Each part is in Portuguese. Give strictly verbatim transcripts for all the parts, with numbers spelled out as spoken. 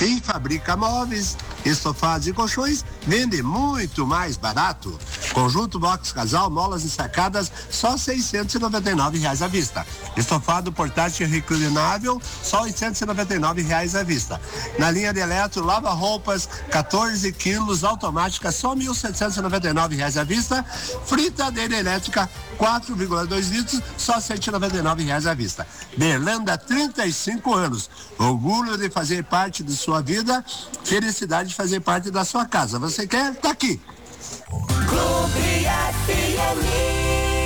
Quem fabrica móveis, estofados e colchões vende muito mais barato. Conjunto box casal, molas ensacadas, só seiscentos e noventa e nove reais à vista. Estofado portátil reclinável, só oitocentos e noventa e nove reais à vista. Na linha de eletro, lava roupas, quatorze quilos, automática, só mil setecentos e noventa e nove reais à vista. Fritadeira elétrica, quatro vírgula dois litros, só cento e noventa e nove reais à vista. Berlanda, trinta e cinco anos. Orgulho de fazer parte de sua vida, felicidade de fazer parte da sua casa. Você quer? Tá aqui. Clube F M.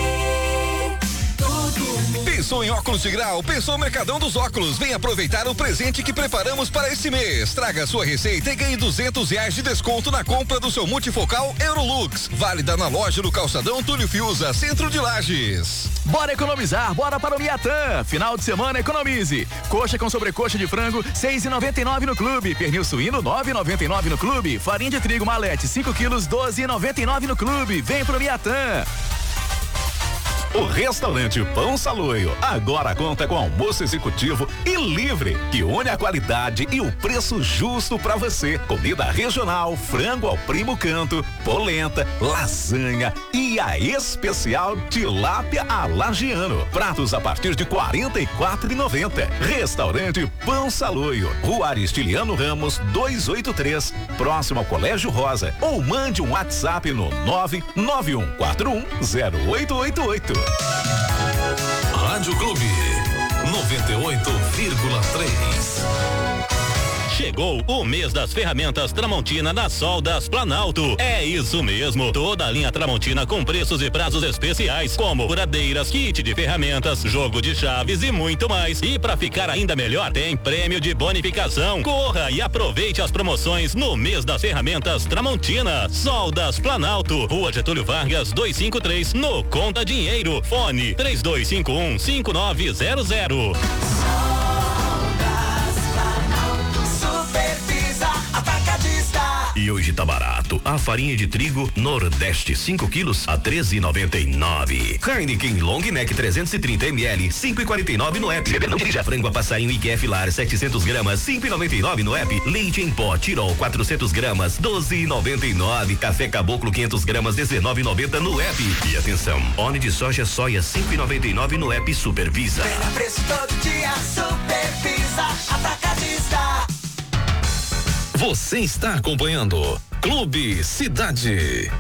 Pensou em óculos de grau? Pensou Mercadão dos Óculos. Vem aproveitar o presente que preparamos para este mês. Traga sua receita e ganhe duzentos reais de desconto na compra do seu multifocal Eurolux. Válida na loja do Calçadão Túlio Fiuza, centro de Lages. Bora economizar, bora para o Miatã. Final de semana economize. Coxa com sobrecoxa de frango, seis e noventa e nove no clube. Pernil suíno, nove e noventa e nove no clube. Farinha de trigo Malete, cinco quilos, doze e noventa e nove no clube. Vem pro Miatã. O restaurante Pão Saloio agora conta com almoço executivo e livre, que une a qualidade e o preço justo para você. Comida regional, frango ao primo canto, polenta, lasanha e a especial tilápia a lagiano. Pratos a partir de quarenta e quatro reais e noventa centavos. Restaurante Pão Saloio, Rua Aristiliano Ramos, duzentos e oitenta e três, próximo ao Colégio Rosa. Ou mande um WhatsApp no nove nove um quatro um zero oito oito oito. Rádio Clube noventa e oito vírgula três. Chegou o mês das ferramentas Tramontina na Soldas Planalto. É isso mesmo, toda a linha Tramontina com preços e prazos especiais, como furadeiras, kit de ferramentas, jogo de chaves e muito mais. E para ficar ainda melhor, tem prêmio de bonificação. Corra e aproveite as promoções no mês das ferramentas Tramontina. Soldas Planalto, Rua Getúlio Vargas duzentos e cinquenta e três, no Conta Dinheiro. Fone três dois cinco um cinco nove zero zero. E hoje tá barato. A farinha de trigo Nordeste cinco quilos a treze e noventa e nove. Heineken Long Neck trezentos e trinta mililitros cinco e quarenta e nove no app. Não dirija frango a passarinho I Q F Lar setecentos gramas cinco e noventa e nove no app. Leite em pó Tirol quatrocentos gramas doze e noventa e nove. Café Caboclo quinhentos gramas dezenove e noventa no app. E atenção, óleo de soja soia cinco e noventa e nove no app Supervisa. Menor preço todo dia, Supervisa, atacadista. Você está acompanhando Clube Cidade.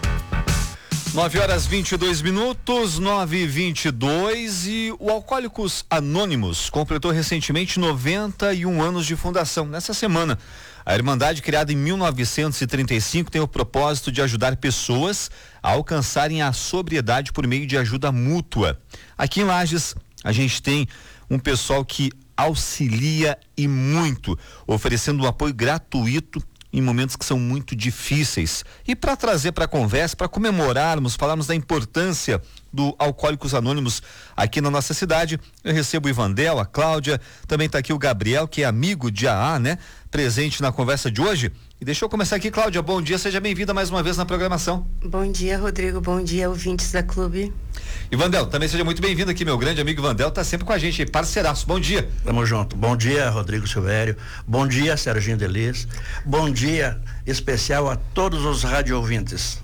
nove horas vinte e dois minutos, nove e vinte e dois, e o Alcoólicos Anônimos completou recentemente noventa e um anos de fundação. Nessa semana, a Irmandade, criada em mil novecentos e trinta e cinco, tem o propósito de ajudar pessoas a alcançarem a sobriedade por meio de ajuda mútua. Aqui em Lages, a gente tem um pessoal que auxilia e muito, oferecendo um apoio gratuito em momentos que são muito difíceis. E para trazer para a conversa, para comemorarmos, falarmos da importância do Alcoólicos Anônimos aqui na nossa cidade, eu recebo o Ivandel, a Cláudia, também está aqui o Gabriel, que é amigo de A A, né? Presente na conversa de hoje. E deixa eu começar aqui, Cláudia, bom dia, seja bem-vinda mais uma vez na programação. Bom dia, Rodrigo, bom dia, ouvintes da Clube. E Vandel, também seja muito bem-vindo aqui, meu grande amigo Vandel, tá sempre com a gente, parceiraço, bom dia. Tamo junto, bom dia, Rodrigo Silvério, bom dia, Serginho Delis, bom dia especial a todos os rádio ouvintes.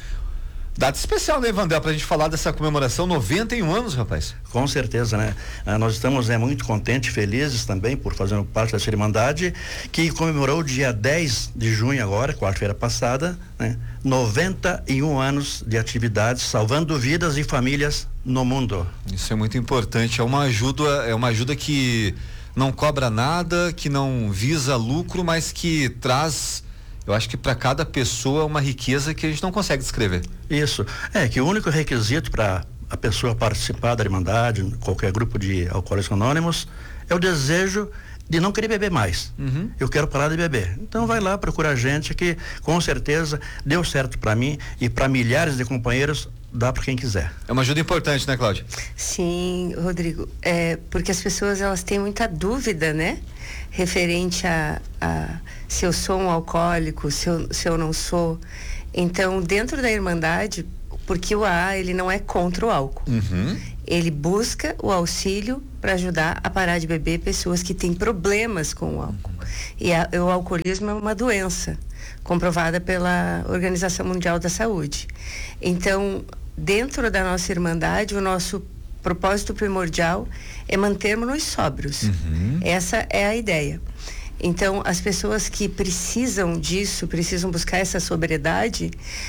Data especial, né, Vandel, pra gente falar dessa comemoração, noventa e um anos, rapaz. Com certeza, né? Ah, nós estamos é, muito contentes, felizes também por fazer parte dessa Irmandade, que comemorou o dia dez de junho agora, quarta-feira passada, né? noventa e um anos de atividades, salvando vidas e famílias no mundo. Isso é muito importante, é uma ajuda, é uma ajuda que não cobra nada, que não visa lucro, mas que traz, eu acho que para cada pessoa, uma riqueza que a gente não consegue descrever. Isso, é que o único requisito para a pessoa participar da Irmandade, qualquer grupo de Alcoólicos Anônimos, é o desejo de não querer beber mais. Uhum. Eu quero parar de beber. Então vai lá, procura a gente, que com certeza deu certo para mim e para milhares de companheiros, dá para quem quiser. É uma ajuda importante, né, Cláudia? Sim, Rodrigo, é porque as pessoas, elas têm muita dúvida, né? Referente a, a se eu sou um alcoólico, se eu, se eu não sou. Então, dentro da Irmandade, porque o A A, ele não é contra o álcool. Uhum. Ele busca o auxílio para ajudar a parar de beber pessoas que têm problemas com o álcool. E a, o alcoolismo é uma doença comprovada pela Organização Mundial da Saúde. Então, dentro da nossa Irmandade, o nosso propósito primordial é mantermos-nos sóbrios. Uhum. Essa é a ideia. Então, as pessoas que precisam disso, precisam buscar essa sobriedade,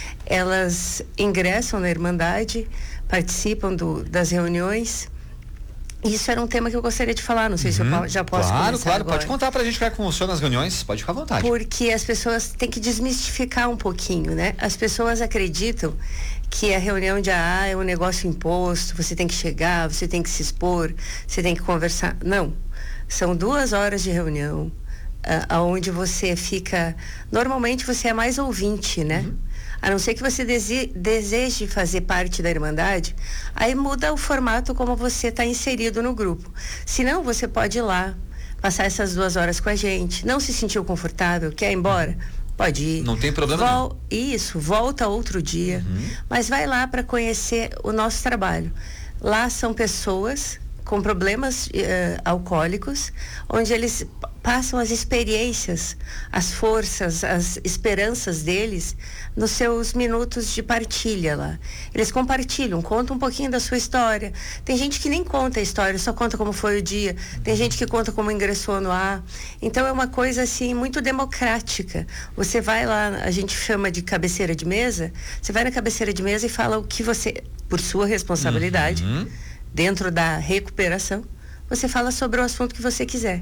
elas ingressam na Irmandade, participam do, das reuniões. Isso era um tema que eu gostaria de falar, não sei uhum. se eu já posso Claro, começar claro, agora. Pode contar pra gente como é que funciona as reuniões, pode ficar à vontade. Porque as pessoas têm que desmistificar um pouquinho, né? As pessoas acreditam que a reunião de A A é um negócio imposto, você tem que chegar, você tem que se expor, você tem que conversar. Não, são duas horas de reunião, uh, onde você fica, normalmente você é mais ouvinte, né? Uhum. A não ser que você dese, deseje fazer parte da Irmandade, aí muda o formato como você está inserido no grupo. Se não, você pode ir lá, passar essas duas horas com a gente. Não se sentiu confortável, quer ir embora? Pode ir. Não tem problema Vol- não. Isso, volta outro dia. Uhum. Mas vai lá para conhecer o nosso trabalho. Lá são pessoas com problemas uh, alcoólicos, onde eles passam as experiências, as forças, as esperanças deles nos seus minutos de partilha lá. Eles compartilham, contam um pouquinho da sua história. Tem gente que nem conta a história, só conta como foi o dia. Tem gente que conta como ingressou no A. Então é uma coisa assim muito democrática. Você vai lá, a gente chama de cabeceira de mesa, você vai na cabeceira de mesa e fala o que você, por sua responsabilidade, uhum. dentro da recuperação, você fala sobre o assunto que você quiser.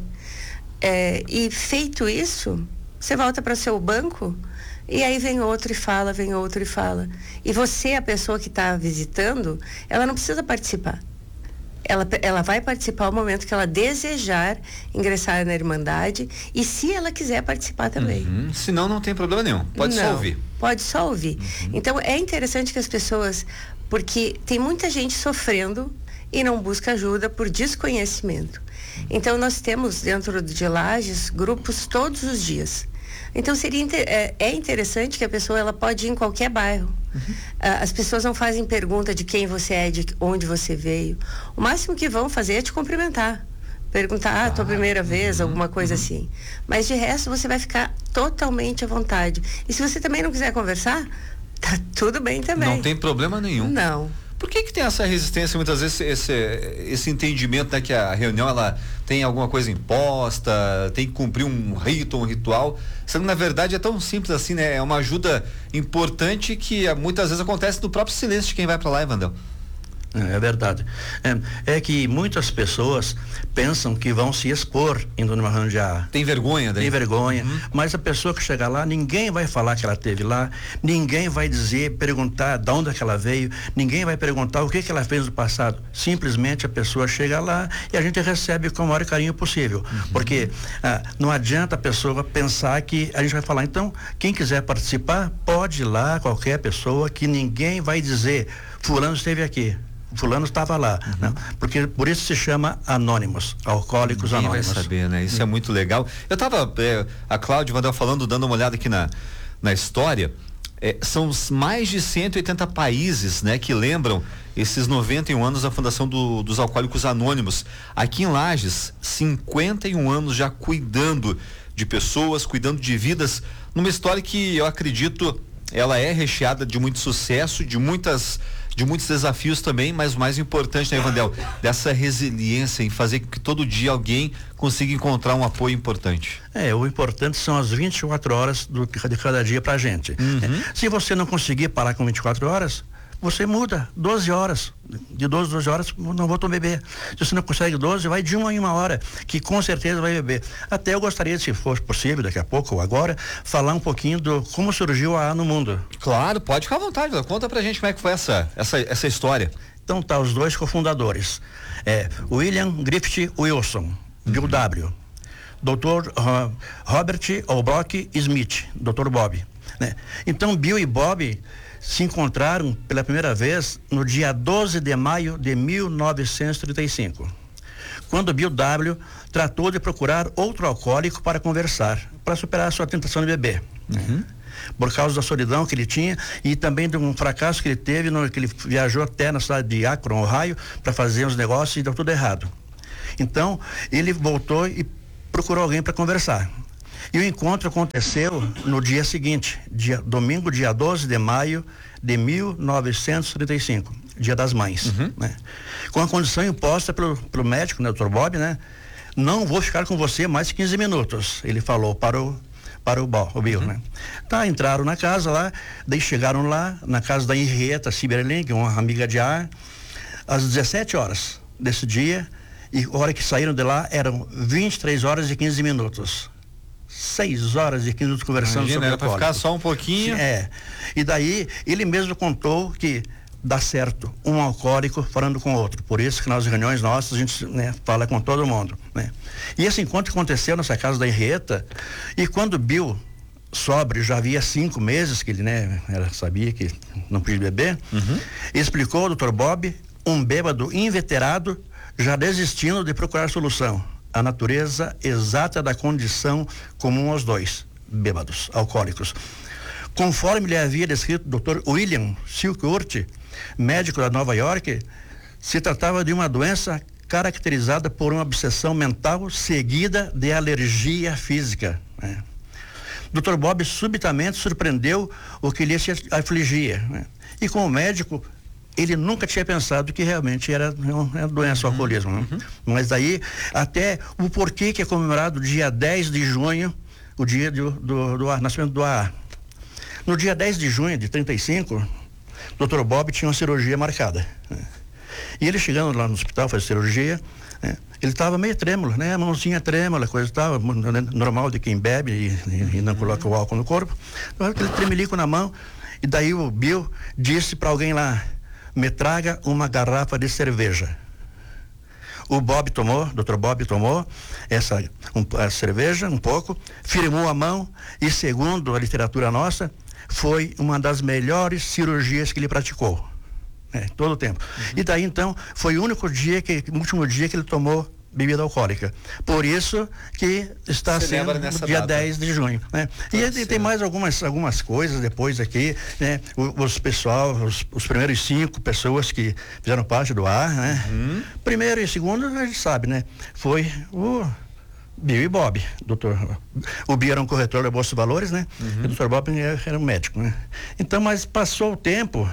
É, e feito isso, você volta para o seu banco e aí vem outro e fala, vem outro e fala. E você, a pessoa que está visitando, ela não precisa participar. Ela, ela vai participar ao momento que ela desejar ingressar na Irmandade e se ela quiser participar também. Uhum. Senão não tem problema nenhum, pode não, só ouvir. Pode só ouvir. Uhum. Então é interessante que as pessoas, porque tem muita gente sofrendo e não busca ajuda por desconhecimento. Então nós temos dentro de Lages grupos todos os dias. Então seria é, é interessante que a pessoa ela pode ir em qualquer bairro. Uhum. As pessoas não fazem pergunta de quem você é, de onde você veio. O máximo que vão fazer é te cumprimentar. Perguntar, ah, tua primeira vez, uhum. alguma coisa uhum. assim. Mas de resto você vai ficar totalmente à vontade. E se você também não quiser conversar, tá tudo bem também. Não tem problema nenhum. Não. Por que que tem essa resistência, muitas vezes, esse, esse entendimento, né, que a reunião, ela tem alguma coisa imposta, tem que cumprir um rito, um ritual, sendo na verdade é tão simples assim, né? É uma ajuda importante que muitas vezes acontece no próprio silêncio de quem vai para lá, Evandel. É verdade. É, é que muitas pessoas pensam que vão se expor indo numa reunião de A A. Tem vergonha daí? Tem vergonha, uhum. Mas a pessoa que chegar lá, ninguém vai falar que ela esteve lá, ninguém vai dizer, perguntar de onde é que ela veio, ninguém vai perguntar o que que ela fez no passado. Simplesmente a pessoa chega lá e a gente recebe com o maior carinho possível. Uhum. Porque ah, não adianta a pessoa pensar que a gente vai falar, então, quem quiser participar, pode ir lá, qualquer pessoa, que ninguém vai dizer, fulano esteve aqui. Fulano estava lá, uhum. né? Porque por isso se chama Anônimos, Alcoólicos Ninguém Anônimos. Vai saber, né? Isso uhum. é muito legal. Eu tava, é, a Cláudia Vandel falando, dando uma olhada aqui na, na história, é, são mais de cento e oitenta países, né, que lembram esses noventa e um anos da fundação do, dos Alcoólicos Anônimos. Aqui em Lages, cinquenta e um anos já cuidando de pessoas, cuidando de vidas, numa história que eu acredito, ela é recheada de muito sucesso, de muitas de muitos desafios também, mas o mais importante, né, Evandel, dessa resiliência em fazer com que todo dia alguém consiga encontrar um apoio importante. É, o importante são as vinte e quatro horas do, de cada dia pra gente. Uhum. É, se você não conseguir parar com vinte e quatro horas, você muda doze horas, de doze, doze horas não vou tomar beber. Se você não consegue doze, vai de uma em uma hora, que com certeza vai beber. Até eu gostaria, se for possível, daqui a pouco ou agora, falar um pouquinho do como surgiu a A A no mundo. Claro, pode ficar à vontade, conta pra gente como é que foi essa, essa, essa história. Então tá, os dois cofundadores, é, William Griffith Wilson, Bill uhum. W, doutor uh, Robert O'Block Smith, doutor Bob, né? Então Bill e Bob se encontraram pela primeira vez no dia doze de maio de mil novecentos e trinta e cinco, quando Bill W tratou de procurar outro alcoólico para conversar, para superar a sua tentação de beber. Uhum. Por causa da solidão que ele tinha e também de um fracasso que ele teve, no, que ele viajou até na cidade de Akron, Ohio, para fazer uns negócios e deu tudo errado. Então, ele voltou e procurou alguém para conversar. E o encontro aconteceu no dia seguinte, dia, domingo, dia doze de maio de mil novecentos e trinta e cinco, Dia das Mães, uhum. né? Com a condição imposta pelo, pelo médico, né, doutor Bob, né? Não vou ficar com você mais quinze minutos, ele falou para o para o, Bo, o Bill, uhum. né? Tá, entraram na casa lá, daí chegaram lá, na casa da Henrietta Sieberling, uma amiga de ar, às dezessete horas desse dia, e a hora que saíram de lá eram vinte e três horas e quinze minutos. Seis horas e quinze minutos conversando. Imagina, sobre era o para ficar só um pouquinho. É. E daí ele mesmo contou que dá certo um alcoólico falando com outro. Por isso que nas reuniões nossas a gente, né, fala com todo mundo, né? E esse encontro aconteceu nessa casa da Henrietta, e quando Bill sóbrio, já havia cinco meses que ele, né, era, sabia que não podia beber, uhum. explicou ao doutor Bob, um bêbado inveterado, já desistindo de procurar solução. A natureza exata da condição comum aos dois bêbados, alcoólicos. Conforme lhe havia descrito o doutor William Silkworth, médico da Nova York, se tratava de uma doença caracterizada por uma obsessão mental seguida de alergia física. Né? doutor Bob subitamente surpreendeu o que lhe afligia. Né? E como médico, ele nunca tinha pensado que realmente era uma doença, uhum, o alcoolismo. Né? Uhum. Mas daí, até o porquê que é comemorado dia dez de junho, o dia do, do, do nascimento do A A. No dia dez de junho de trinta e cinco, doutor Bob tinha uma cirurgia marcada. Né? E ele chegando lá no hospital, fazer cirurgia, né? Ele estava meio trêmulo, né? A mãozinha trêmula, coisa e tal, normal de quem bebe e, e, e não coloca o álcool no corpo. Então, aquele tremelico na mão. E daí o Bill disse para alguém lá: me traga uma garrafa de cerveja. O Bob tomou, doutor Bob tomou essa um, a cerveja um pouco, firmou a mão e, segundo a literatura nossa, foi uma das melhores cirurgias que ele praticou. É, todo o tempo. Uhum. E daí então foi o único dia que, o último dia que ele tomou bebida alcoólica. Por isso que está Você sendo no dia data. dez de junho, né? Tá, e, e tem mais algumas, algumas coisas depois aqui, né? O, os pessoal, os, os primeiros cinco pessoas que fizeram parte do A, né? Uhum. Primeiro e segundo, a gente sabe, né? Foi o Bill e Bob, doutor. O Bill era um corretor da Bolsa de Valores, né? Uhum. E o doutor Bob era um médico, né? Então, mas passou o tempo,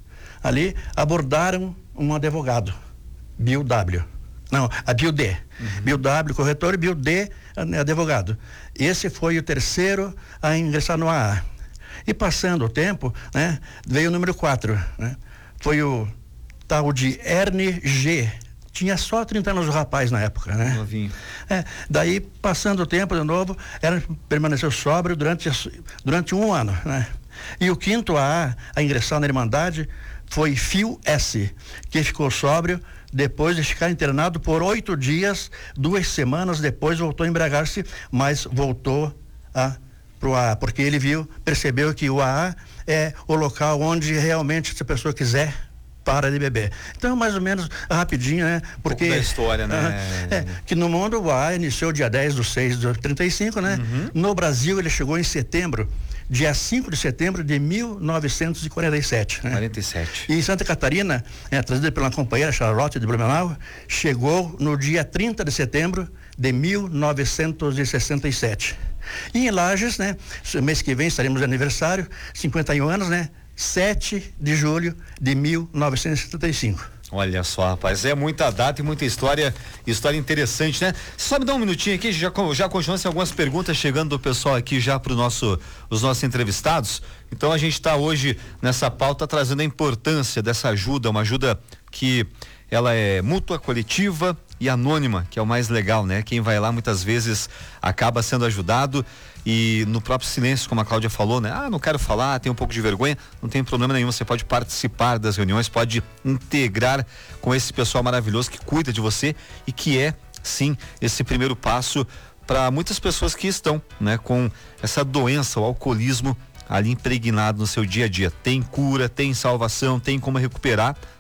ali abordaram um advogado, Bill W. Não, a Bill D. Uhum. Bill W, corretor, e Bill D, advogado. Esse foi o terceiro a ingressar no A A. E passando o tempo, né, veio o número quatro, né? Foi o tal de Ernie G. Tinha só trinta anos o rapaz na época, né? Novinho. É, daí, passando o tempo de novo, era, permaneceu sóbrio durante, durante um ano, né? E o quinto A A a ingressar na Irmandade foi Phil S., que ficou sóbrio depois de ficar internado por oito dias, duas semanas depois voltou a embriagar-se, mas voltou a pro A A, porque ele viu, percebeu que o A A é o local onde realmente, se a pessoa quiser, para de beber. Então, mais ou menos rapidinho, né? Porque um pouco da história, né? Uh, é, que no mundo o A A iniciou dia dez de seis de trinta e cinco, né? Uhum. No Brasil ele chegou em setembro, dia cinco de setembro de mil novecentos e quarenta e sete. Né? quarenta e sete. E em Santa Catarina, é, trazida pela companheira Charlotte de Blumenau, chegou no dia trinta de setembro de mil novecentos e sessenta e sete. E em Lages, né? Mês que vem estaremos de aniversário, cinquenta e um anos, né? sete de julho de mil novecentos e setenta e cinco. Olha só, rapaz, é muita data e muita história, história interessante, né? Só me dá um minutinho aqui, já, já continuando algumas perguntas chegando do pessoal aqui já para nosso, os nossos entrevistados. Então a gente está hoje nessa pauta trazendo a importância dessa ajuda, uma ajuda que ela é mútua, coletiva e anônima, que é o mais legal, né? Quem vai lá muitas vezes acaba sendo ajudado e no próprio silêncio, como a Cláudia falou, né? Ah, não quero falar, tenho um pouco de vergonha, não tem problema nenhum, você pode participar das reuniões, pode integrar com esse pessoal maravilhoso que cuida de você e que é, sim, esse primeiro passo para muitas pessoas que estão, né? Com essa doença, o alcoolismo ali impregnado no seu dia a dia. Tem cura, tem salvação, tem como recuperar,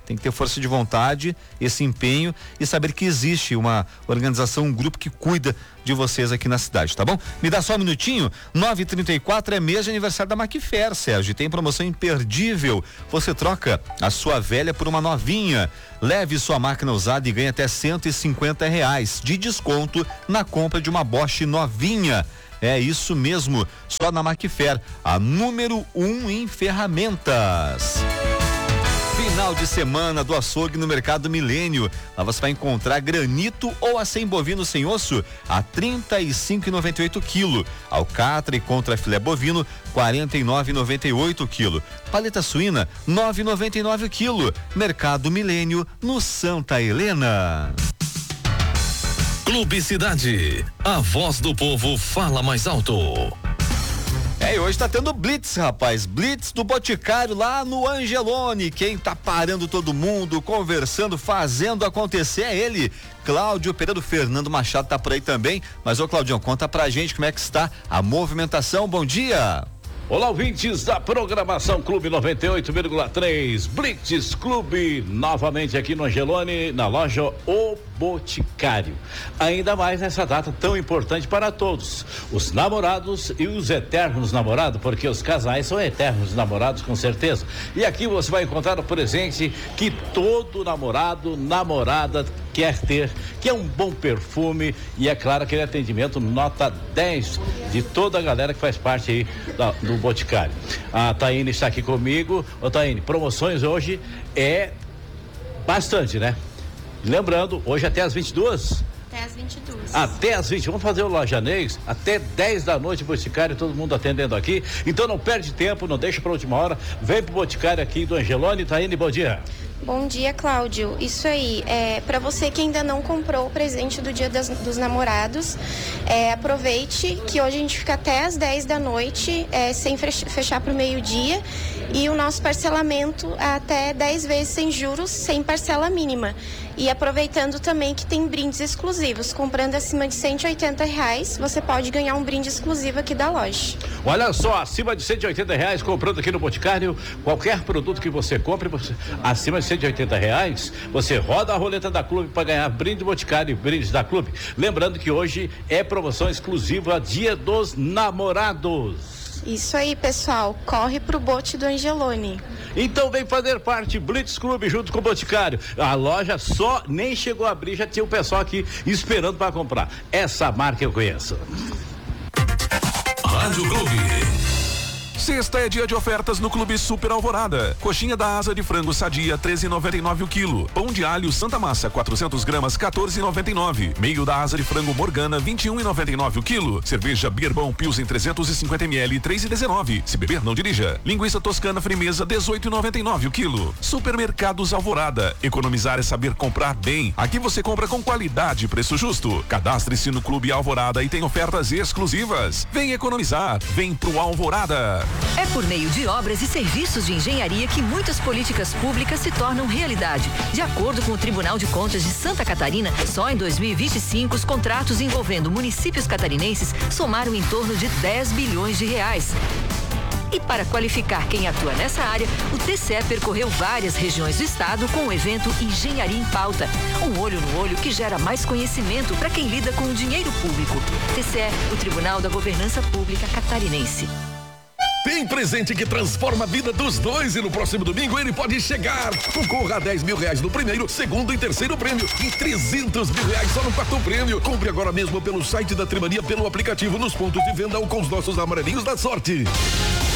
Tem que ter força de vontade, esse empenho e saber que existe uma organização, um grupo que cuida de vocês aqui na cidade, tá bom? Me dá só um minutinho. nove e trinta e quatro é mês de aniversário da Macfair, Sérgio. Tem promoção imperdível. Você troca a sua velha por uma novinha. Leve sua máquina usada e ganhe até cento e cinquenta reais de desconto na compra de uma Bosch novinha. É isso mesmo, só na Macfair, a número um em ferramentas. Final de semana do açougue no Mercado Milênio. Lá você vai encontrar granito ou acém bovino sem osso a trinta e cinco reais e noventa e oito quilo. Alcatra e contra filé bovino quarenta e nove reais e noventa e oito quilo. Paleta suína nove reais e noventa e nove quilo. Mercado Milênio no Santa Helena. Clube Cidade, a voz do povo fala mais alto. É, e hoje tá tendo Blitz, rapaz, Blitz do Boticário lá no Angelone. Quem tá parando todo mundo, conversando, fazendo acontecer é ele, Cláudio Pereira. Fernando Machado tá por aí também, mas ô Claudião, conta pra gente como é que está a movimentação. Bom dia. Olá, ouvintes da programação Clube noventa e oito vírgula três, Blitz Clube, novamente aqui no Angelone, na loja O Boticário. Ainda mais nessa data tão importante para todos, os namorados e os eternos namorados, porque os casais são eternos namorados, com certeza. E aqui você vai encontrar o presente que todo namorado, namorada quer ter, que é um bom perfume e, é claro, aquele atendimento nota dez de toda a galera que faz parte aí da, do Boticário. A Taíne está aqui comigo. Ô Taíne, promoções hoje é bastante, né? Lembrando, hoje até às vinte e duas. Até às vinte e duas. Até às vinte. Vamos fazer o Lojanês até dez da noite, Boticário, todo mundo atendendo aqui. Então não perde tempo, não deixa para última hora. Vem pro Boticário aqui do Angelone. Taíne, bom dia. Bom dia, Cláudio. Isso aí, é, para você que ainda não comprou o presente do Dia das, dos Namorados, é, aproveite que hoje a gente fica até às dez da noite, é, sem fechar para o meio-dia, e o nosso parcelamento até dez vezes sem juros, sem parcela mínima. E aproveitando também que tem brindes exclusivos. Comprando acima de cento e oitenta reais, você pode ganhar um brinde exclusivo aqui da loja. Olha só, acima de cento e oitenta reais, comprando aqui no Boticário, qualquer produto que você compre, você, acima de cento e oitenta reais, você roda a roleta da Clube para ganhar brinde Boticário e brindes da Clube. Lembrando que hoje é promoção exclusiva Dia dos Namorados. Isso aí, pessoal, corre pro bote do Angelone. Então vem fazer parte, Blitz Clube junto com o Boticário. A loja só nem chegou a abrir, já tinha o pessoal aqui esperando para comprar. Essa marca eu conheço. Rádio Clube. Sexta é dia de ofertas no Clube Super Alvorada. Coxinha da asa de frango sadia, treze reais e noventa e nove o quilo. Pão de alho Santa Massa, quatrocentas gramas, quatorze reais e noventa e nove. Meio da asa de frango Morgana, vinte e um reais e noventa e nove o quilo. Cerveja Bourbon Pilsen trezentos e cinquenta mililitros, três reais e dezenove. Se beber, não dirija. Linguiça Toscana Frimeza, dezoito reais e noventa e nove o quilo. Supermercados Alvorada. Economizar é saber comprar bem. Aqui você compra com qualidade e preço justo. Cadastre-se no Clube Alvorada e tem ofertas exclusivas. Vem economizar. Vem pro Alvorada. É por meio de obras e serviços de engenharia que muitas políticas públicas se tornam realidade. De acordo com o Tribunal de Contas de Santa Catarina, só em dois mil e vinte e cinco os contratos envolvendo municípios catarinenses somaram em torno de dez bilhões de reais. E para qualificar quem atua nessa área, o T C E percorreu várias regiões do estado com o evento Engenharia em Pauta. Um olho no olho que gera mais conhecimento para quem lida com o dinheiro público. T C E, o Tribunal da Governança Pública Catarinense. Tem presente que transforma a vida dos dois e no próximo domingo ele pode chegar. Concorra a dez mil reais no primeiro, segundo e terceiro prêmio e trezentos mil reais só no quarto prêmio. Compre agora mesmo pelo site da Trimania, pelo aplicativo, nos pontos de venda ou com os nossos amarelinhos da sorte.